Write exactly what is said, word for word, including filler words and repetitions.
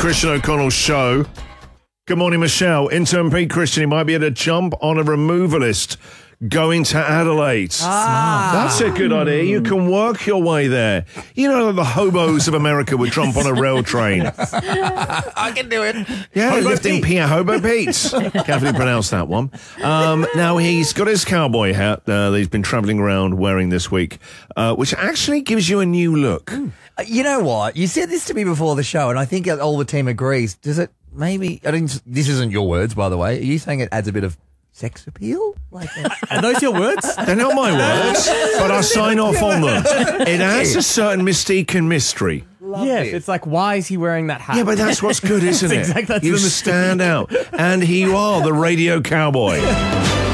Christian O'Connell's show. Good morning, Michelle. Intern Pete Christian, he might be able to jump on a removalist going to Adelaide. Ah. That's a good idea. You can work your way there. You know, the hobos of America would jump on a rail train. I can do it. Yeah, Hobo lifting Pete. Pia Hobo Pete. Carefully pronounce that one. Um, now, he's got his cowboy hat uh, that he's been travelling around wearing this week, uh, which actually gives you a new look. Mm. Uh, You know what? You said this to me before the show, and I think all the team agrees. Does it maybe... I didn't, this isn't your words, by the way. Are you saying it adds a bit of sex appeal? Like Are those your words? They're not my words, but I sign off on them. It adds a certain mystique and mystery. Yes, it's like, why is he wearing that hat? Yeah, but that's what's good, isn't That's it? exactly- that's you the mystique. stand out, and here you are, the radio cowboy.